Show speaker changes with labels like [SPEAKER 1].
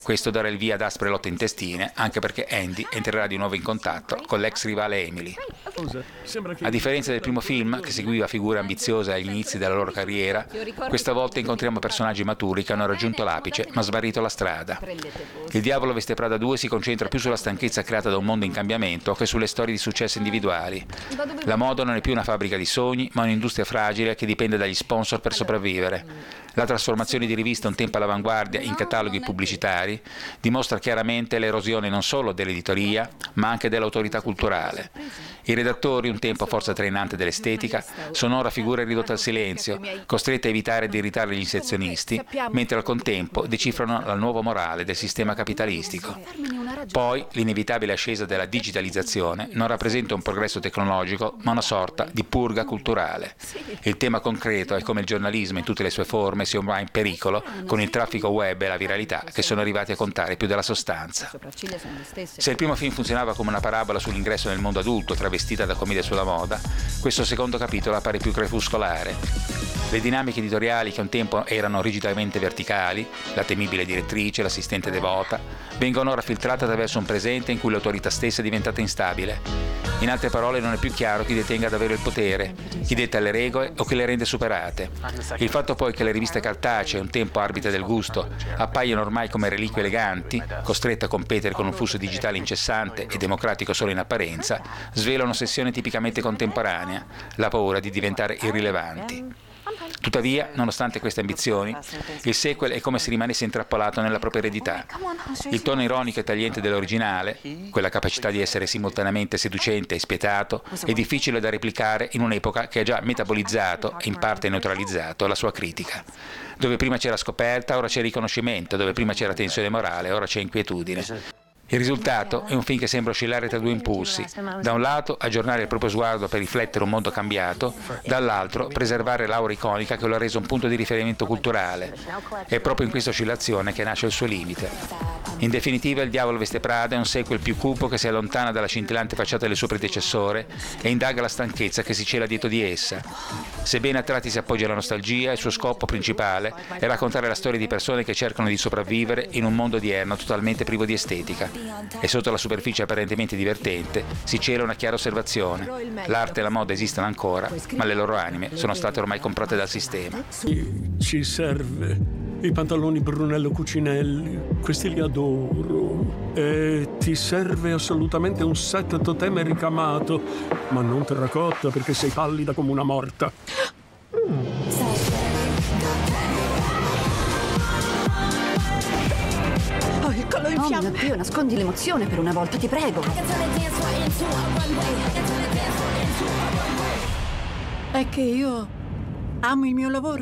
[SPEAKER 1] Questo darà il via ad aspre lotte intestine, anche perché Andy entrerà di nuovo in contatto con l'ex rivale Emily. A differenza del primo film, che seguiva figure ambiziose agli inizi della loro carriera, questa volta incontriamo personaggi maturi che hanno raggiunto l'apice ma smarrito la strada. Il Diavolo veste Prada 2 si concentra più sulla stanchezza creata da un mondo in cambiamento che sulle storie di successo individuali. La moda non è più una fabbrica di sogni, ma un'industria fragile che dipende dagli sponsor per sopravvivere. La trasformazione di riviste un tempo all'avanguardia in cataloghi pubblicitari dimostra chiaramente l'erosione non solo dell'editoria, ma anche dell'autorità culturale. I redattori, un tempo forza trainante dell'estetica, sono ora figure ridotte al silenzio, costrette a evitare di irritare gli inserzionisti, mentre al contempo decifrano la nuova morale del sistema capitalistico. Poi, l'inevitabile ascesa della digitalizzazione non rappresenta un progresso tecnologico, ma una sorta di purga culturale. Il tema concreto è come il giornalismo in tutte le sue forme sia ormai in pericolo con il traffico web e la viralità che sono arrivati a contare più della sostanza. Se il primo film funzionava come una parabola sull'ingresso nel mondo adulto travestita da commedia sulla moda, questo secondo capitolo appare più crepuscolare. Le dinamiche editoriali che un tempo erano rigidamente verticali, la temibile direttrice, l'assistente devota, vengono ora filtrate attraverso un presente in cui l'autorità stessa è diventata instabile. In altre parole, non è più chiaro chi detenga davvero il potere, chi detta le regole o chi le rende superate. Il fatto poi che le riviste cartacee, un tempo arbitre del gusto, appaiono ormai come reliquie eleganti, costrette a competere con un flusso digitale incessante e democratico solo in apparenza, svela un'ossessione tipicamente contemporanea, la paura di diventare irrilevanti. Tuttavia, nonostante queste ambizioni, il sequel è come se rimanesse intrappolato nella propria eredità. Il tono ironico e tagliente dell'originale, quella capacità di essere simultaneamente seducente e spietato, è difficile da replicare in un'epoca che ha già metabolizzato e in parte neutralizzato la sua critica. Dove prima c'era scoperta, ora c'è riconoscimento, dove prima c'era tensione morale, ora c'è inquietudine. Il risultato è un film che sembra oscillare tra due impulsi: da un lato aggiornare il proprio sguardo per riflettere un mondo cambiato, dall'altro preservare l'aura iconica che lo ha reso un punto di riferimento culturale. È proprio in questa oscillazione che nasce il suo limite. In definitiva, Il Diavolo veste Prada è un sequel più cupo che si allontana dalla scintillante facciata del suo predecessore e indaga la stanchezza che si cela dietro di essa. Sebbene a tratti si appoggia alla nostalgia, il suo scopo principale è raccontare la storia di persone che cercano di sopravvivere in un mondo odierno totalmente privo di estetica. E sotto la superficie apparentemente divertente si cela una chiara osservazione: l'arte e la moda esistono ancora, ma le loro anime sono state ormai comprate dal sistema.
[SPEAKER 2] Ci serve i pantaloni Brunello Cucinelli, questi li adoro. E ti serve assolutamente un set toteme ricamato, ma non terracotta perché sei pallida come una morta.
[SPEAKER 3] Il collo in fiamme. Oh mio Dio, nascondi l'emozione per una volta, ti prego.
[SPEAKER 4] È che io amo il mio lavoro.